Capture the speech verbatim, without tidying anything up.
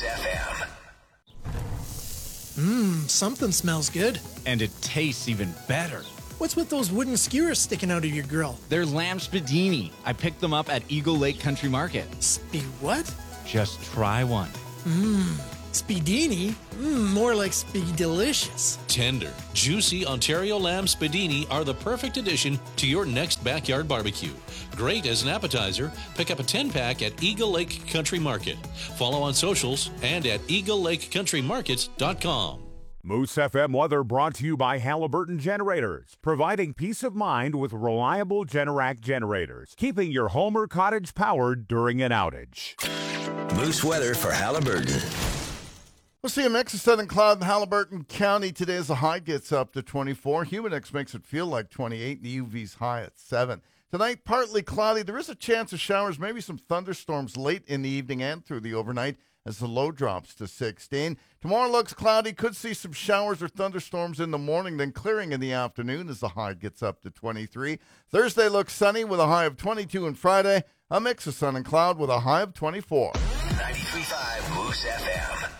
Moose F M. Mmm, something smells good. And it tastes even better. What's with those wooden skewers sticking out of your grill? They're lamb spadini. I picked them up at Eagle Lake Country Market. Spe what? Just try one. Mmm, Speedini? Mmm, more like Speed-delicious. Tender, juicy Ontario lamb spadini are the perfect addition to your next backyard barbecue. Great as an appetizer. Pick up a ten-pack at Eagle Lake Country Market. Follow on socials and at eagle lake country markets dot com. Moose F M weather brought to you by Halliburton Generators, providing peace of mind with reliable Generac generators, keeping your home or cottage powered during an outage. Moose weather for Halliburton. We'll see a mix of southern cloud in Halliburton County today as the high gets up to twenty-four. Humidex makes it feel like twenty-eight, and the U V's high at seven. Tonight, partly cloudy. There is a chance of showers, maybe some thunderstorms late in the evening and through the overnight as the low drops to sixteen. Tomorrow looks cloudy. Could see some showers or thunderstorms in the morning, then clearing in the afternoon as the high gets up to twenty-three. Thursday looks sunny with a high of twenty-two, and Friday, a mix of sun and cloud with a high of twenty-four. ninety-three point five Moose F M.